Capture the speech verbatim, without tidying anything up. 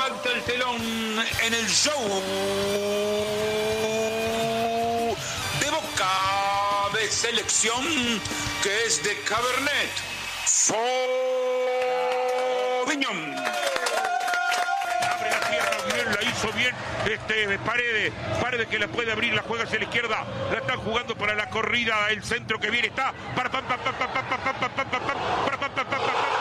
levanta el telón en el show de Boca de selección, que es de Cabernet Sauvignon. Abre la pierna bien, la hizo bien este Paredes. Paredes que la puede abrir, la juega hacia la izquierda. La están jugando para la corrida. El centro que viene está para pam pam pam pam pam pam pam pam pam pam pam pam pam pam pam.